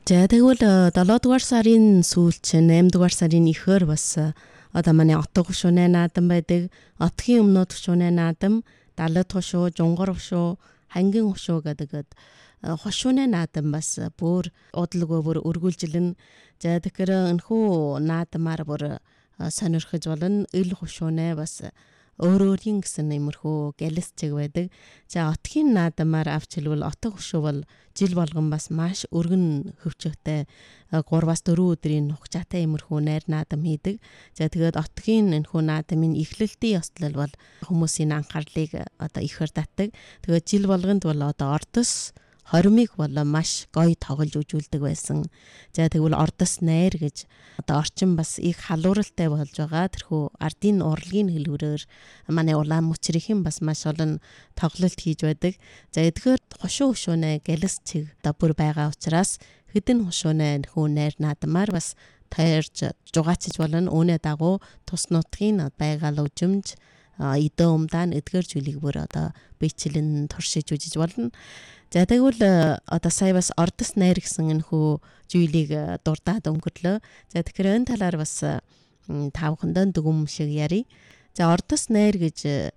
За тэгвэл 7 дугаар сарын сүүлч 8 дугаар сарын ихэр бас одоо манай отго гушууны наадам байдаг. Отгийн өмнөд гушууны наадам, далд гушуу, жунгар гушуу, хангин гушуу гэдэг хошууны наадам бас бүр удалгүй бүр өргүүлжилэн. За тэгэхээр энэхүү наадамаар бүр сонирхож болно. Ил гушууны бас өөрийн гэсэн иймэрхүү гэлэсцэг байдаг. За отгийн наадамаар авч хэлбэл отго гушуу бол жил болгон бас маш өргөн хөвчөтэй 3-4 өдрийн хугацаатай иймэрхүү найр наадам хийдэг. За тэгээд отгийн энэхүү наадамын эхлэлтийн ёслол бол хүмүүсийн анхаарлыг одоо ихээр татдаг. Тэгээд жил болгонд бол одоо ордос хоримыг бол маш гоё тоглож үзүүлдэг байсан. За тэгвэл ордос найр гэж одоо орчин бас их халууралтай болж байгаа. Тэрхүү ардын урлагийн хэлбэрээр манай улаан мөчрийн бас маш олон тоглолт хийж байдаг. За эдгээр хошуу гушууны гэлэс цэг одоо бүр байгаа учраас хэдэн хушууны нөхөө найр наадамаар бас тайрж жугаацж болно. Үүнээ дагуу тус нутгийн байгаль ужимж эдөө умдаан эдгээр зүйлийг бүр одоо бичлэн туршиж үзэж болно. За тэгвэл одоо сая бас ордос найр гэсэн энэхүү зүйлийг дурдаад өнгөрлөө. За тэгэхээр энэ талаар бас тавхандаа дүгм шиг ярий. За ордос найр гэж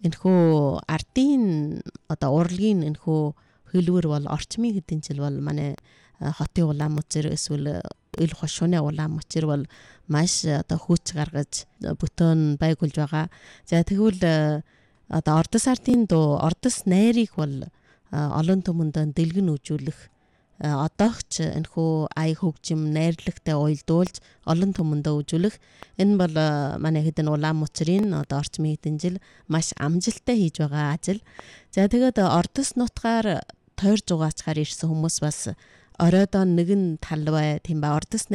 энэхүү ардын одоо урлагийн энэхүү хэлбэр бол орчмын хэдэн жил бол манай хотын улаан мөчр эсвэл ил хошууны улаан мөчр бол маш одоо хүч гаргаж бүтэн байгуулж байгаа. За тэгвэл одоо ордос ардын дуу ордос найрыг бол олон түмэнд дэлгэн үзүүлэх одоогч энэхүү ая хөгжим найрлагтай уялдуулж олон түмэнд үзүүлэх энэ бол манай хэдэн улаан мөчрийн одоо орчмын хэдэн жил маш амжилттай хийж байгаа ажил. За тэгээд ордос нутгаар тойр зугаачаар ирсэн хүмүүс бас оройдоо нэгэн тал бай тийм ба ордос